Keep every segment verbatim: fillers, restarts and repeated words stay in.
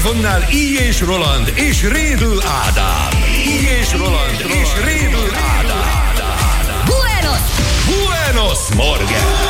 mikrofonnál Így és Roland és Rédl Ádám. Így és Roland és Rédl Ádám. Buenos! Buenos Morgen!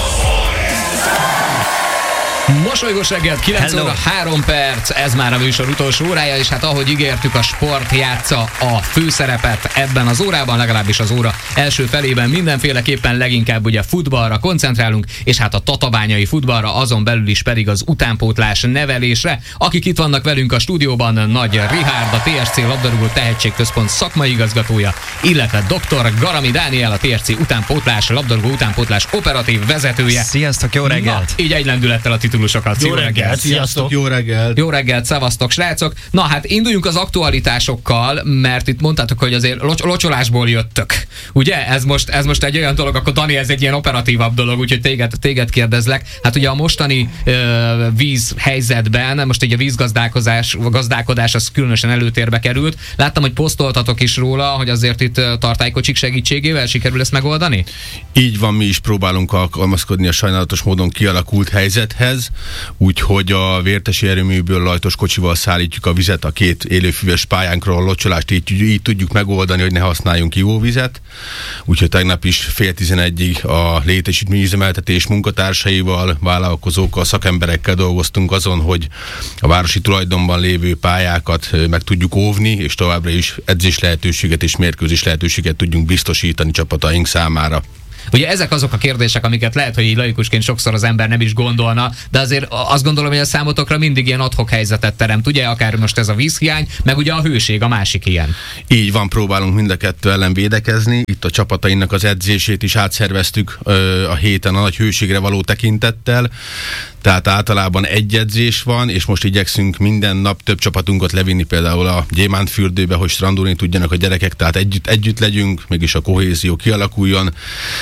Mosolygós reggelt, kilenc óra három perc, ez már a műsor utolsó órája, és hát ahogy ígértük, a sport játsza a főszerepet ebben az órában, legalábbis az óra első felében mindenféleképpen leginkább ugye futballra koncentrálunk, és hát a tatabányai futballra, azon belül is pedig az utánpótlás nevelésre. Akik itt vannak velünk a stúdióban, Nagy Rihárd, a té es cé Labdarúgó Tehetségközpont szakmai igazgatója, illetve doktor Garami Dániel, a té es cé utánpótlás, labdarúgó utánpótlás operatív vezetője. Sziasztok, jó reggelt! Na, így egy lendülettel a titulusokat. Jó reggelt, sziasztok! Jó reggelt! Jó reggelt, szevasztok, srácok! Na hát induljunk az aktualitásokkal, mert itt mondtátok, hogy azért locs- locsolásból jöttök. Ugye? Ez most, ez most egy olyan dolog, akkor Dani, ez egy ilyen operatívabb dolog, úgyhogy téged, téged kérdezlek. Hát ugye a mostani ö, víz helyzetben, most egy a vízgazdálkodás gazdálkodás az különösen előtérbe került. Láttam, hogy posztoltatok is róla, hogy azért itt tartálykocsik segítségével sikerül ezt megoldani? Így van, mi is próbálunk alkalmazkodni a sajnálatos módon kialakult helyzethez, úgyhogy a Vértesi erőműből lajtos kocsival szállítjuk a vizet a két élőfüves pályánkról, a locsolást így, így tudjuk megoldani, hogy ne használjunk ivóvizet. Úgyhogy tegnap is fél tizenegyig a létesítményüzemeltetés munkatársaival, vállalkozókkal, szakemberekkel dolgoztunk azon, hogy a városi tulajdonban lévő pályákat meg tudjuk óvni, és továbbra is edzés lehetőséget és mérkőzés lehetőséget tudjunk biztosítani csapataink számára. Ugye ezek azok a kérdések, amiket lehet, hogy így laikusként sokszor az ember nem is gondolna, de azért azt gondolom, hogy a számotokra mindig ilyen ad hoc helyzetet teremt, ugye, akár most ez a vízhiány, meg ugye a hőség, a másik ilyen. Így van, próbálunk mind a kettő ellen védekezni. Itt a csapatainak az edzését is átszerveztük ö, a héten a nagy hőségre való tekintettel. Tehát általában egy edzés van, és most igyekszünk minden nap több csapatunkat levinni például a Gyémántfürdőbe, hogy strandolni tudjanak a gyerekek, tehát együtt, együtt legyünk, mégis a kohézió kialakuljon,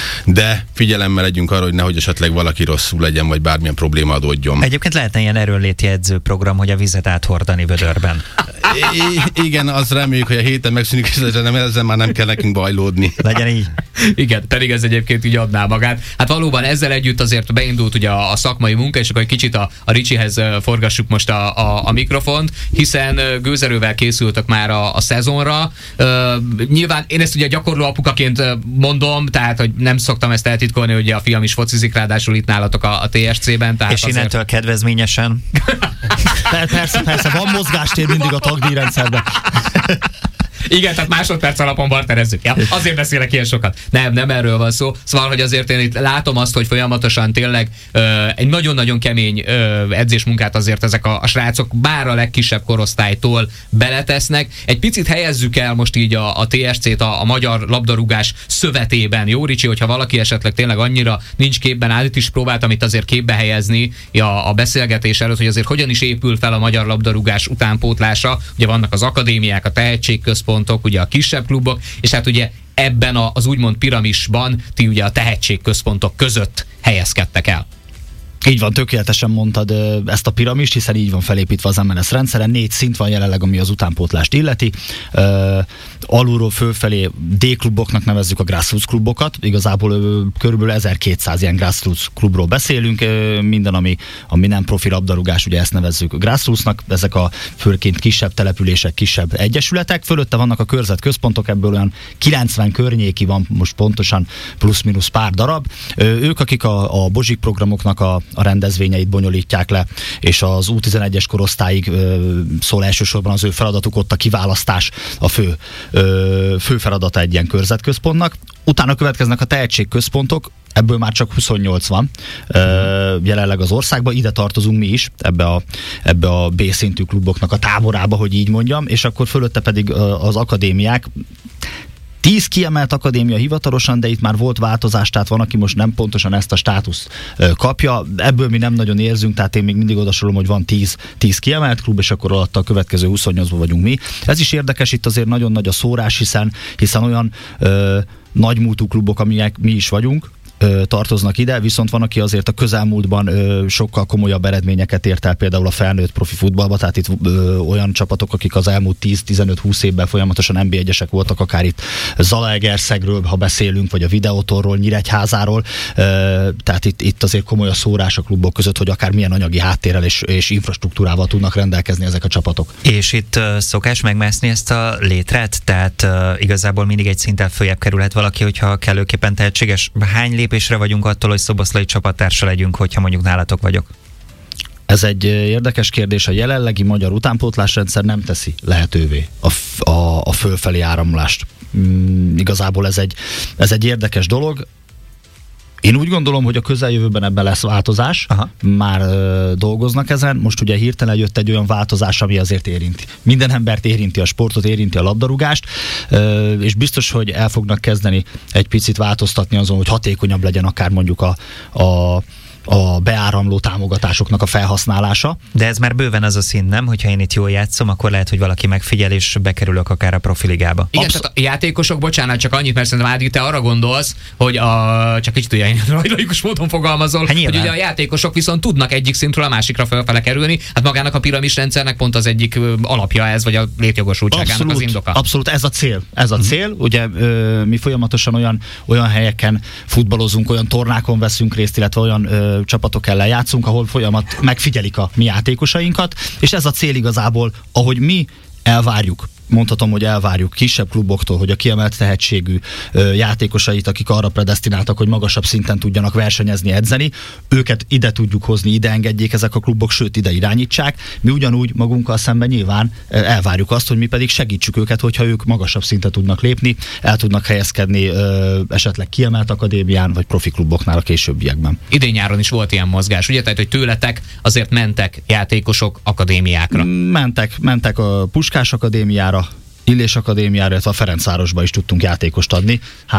de figyelemmel legyünk arra, hogy nehogy esetleg valaki rosszul legyen, vagy bármilyen probléma adódjon. Egyébként lehetne ilyen erőnléti edzőprogram, hogy a vizet áthordani vödörben. I- igen, az reméljük, hogy a héten megszűnik, és ezzel már nem kell nekünk bajlódni. Legyen így. Igen, pedig ez egyébként így adná magát. Hát valóban ezzel együtt azért beindult ugye a, a szakmai munka, és akkor egy kicsit a, a Ricsihez forgassuk most a, a, a mikrofont, hiszen gőzerővel készültök már a, a szezonra. Uh, nyilván én ezt ugye gyakorló apukaként mondom, tehát hogy nem szoktam ezt eltitkolni, hogy a fiam is focizik, ráadásul itt nálatok a, a té es cében. Tehát és innentől azért... kedvezményesen. Persze, persze, van mozgástér mindig a tagdíjrendszerben. Igen, tehát másodperc alapon barterezzük. Ja, azért beszélek ilyen sokat. Nem, nem erről van szó. Szóval, hogy azért én itt látom azt, hogy folyamatosan tényleg ö, egy nagyon-nagyon kemény ö, edzésmunkát azért ezek a, a srácok bár a legkisebb korosztálytól beletesznek. Egy picit helyezzük el most így a, a té es cét a, a Magyar Labdarúgás Szövetében. Jó, Ricsi, hogyha valaki esetleg tényleg annyira nincs képben, állít is próbáltam itt azért képbe helyezni a, a beszélgetés előtt, hogy azért hogyan is épül fel a magyar labdarúgás utánpótlása. Ugye vannak az akadémiák, a tehetségközpontok, ugye a kisebb klubok, és hát ugye ebben az úgymond piramisban ti ugye a tehetségközpontok között helyezkedtek el. Így van, tökéletesen mondtad ezt a piramist, hiszen így van felépítve az em en es rendszeren. Négy szint van jelenleg, ami az utánpótlást illeti. Uh, alulról fölfelé D-kluboknak nevezzük a grassroots klubokat. Igazából uh, körülbelül ezerkétszáz ilyen grassroots klubról beszélünk. Uh, minden, ami, ami nem profi labdarúgás, ugye ezt nevezzük grassrootsnak. Ezek a főként kisebb települések, kisebb egyesületek. Fölötte vannak a körzetközpontok, ebből olyan kilencven környéki van most pontosan, plusz-minusz pár darab. Uh, ők, akik a, a Bozsik programoknak a a rendezvényeit bonyolítják le, és az U tizenegyes korosztályig ö, szól elsősorban az ő feladatuk, ott a kiválasztás a fő, ö, fő feladata egy ilyen körzetközpontnak. Utána következnek a tehetségközpontok, ebből már csak huszonnyolc van ö, jelenleg az országban, ide tartozunk mi is, ebbe a, ebbe a B-szintű kluboknak a táborába, hogy így mondjam, és akkor fölötte pedig ö, az akadémiák. Tíz kiemelt akadémia hivatalosan, de itt már volt változás, tehát van, aki most nem pontosan ezt a státuszt kapja. Ebből mi nem nagyon érzünk, tehát én még mindig odasorolom, hogy van tíz, tíz kiemelt klub, és akkor alatt a következő huszonnyolcban vagyunk mi. Ez is érdekes, itt azért nagyon nagy a szórás, hiszen, hiszen olyan ö, nagymúltú klubok, amilyen mi is vagyunk, ö, tartoznak ide, viszont van, aki azért a közelmúltban ö, sokkal komolyabb eredményeket ért el például a felnőtt profi futballba, tehát itt ö, olyan csapatok, akik az elmúlt tíz-tizenöt-húsz évben folyamatosan en bé egyesek voltak, akár itt Zalaegerszegről, ha beszélünk, vagy a Videótorról, Nyíregyházáról, ö, tehát itt, itt azért komoly a szórás a klubok között, hogy akár milyen anyagi háttérrel és, és infrastruktúrával tudnak rendelkezni ezek a csapatok. És itt uh, szokás megmászni ezt a létret? Tehát uh, igazából mindig egy szinten följebb kerülhet valaki, hogyha kellőképpen tehetséges. Hány lépésre vagyunk attól, hogy szoboszlai csapattársa legyünk, hogyha mondjuk nálatok vagyok? Ez egy érdekes kérdés. A jelenlegi magyar utánpótlásrendszer nem teszi lehetővé a, a, a fölfelé áramlást. Mm, igazából ez egy, ez egy érdekes dolog. Én úgy gondolom, hogy a közeljövőben ebben lesz változás. Aha. Már ö, dolgoznak ezen. Most ugye hirtelen jött egy olyan változás, ami azért érinti. Minden embert érinti a sportot, érinti a labdarúgást, ö, és biztos, hogy el fognak kezdeni egy picit változtatni azon, hogy hatékonyabb legyen akár mondjuk a, a a beáramló támogatásoknak a felhasználása. De ez már bőven az a szint, nem? Hogyha én itt jól játszom, akkor lehet, hogy valaki megfigyel, és bekerülök akár a profiligába. Igen, Absz- tehát a játékosok, bocsánat, csak annyit, mert szerintem Ádi, te arra gondolsz, hogy a, csak kicsit olyan laikus módon fogalmazol, hát hogy ugye a játékosok viszont tudnak egyik szintről a másikra felfele kerülni. Hát magának a piramis rendszernek pont az egyik alapja ez, vagy a létjogosultságának abszolút, az indoka. Abszolút, ez a cél. Ez a uh-huh. cél. Ugye ö, mi folyamatosan olyan, olyan helyeken futballozunk, olyan tornákon veszünk részt, illetve olyan ö, csapatok ellen játszunk, ahol folyamat megfigyelik a mi játékosainkat, és ez a cél igazából, ahogy mi elvárjuk, mondhatom, hogy elvárjuk kisebb kluboktól, hogy a kiemelt tehetségű ö, játékosait, akik arra predesztináltak, hogy magasabb szinten tudjanak versenyezni, edzeni, őket ide tudjuk hozni, ide engedjék ezek a klubok, sőt ide irányítsák. Mi ugyanúgy magunkkal szemben nyilván elvárjuk azt, hogy mi pedig segítsük őket, hogyha ők magasabb szinten tudnak lépni, el tudnak helyezkedni ö, esetleg kiemelt akadémián, vagy profi kluboknál a későbbiekben. Idén-nyáron is volt ilyen mozgás, ugye? Tehát, hogy tőletek azért mentek játékosok akadémiákra. Mentek, mentek a Puskás akadémiára, Illés akadémiára, illetve a Ferencvárosba is tudtunk játékost adni.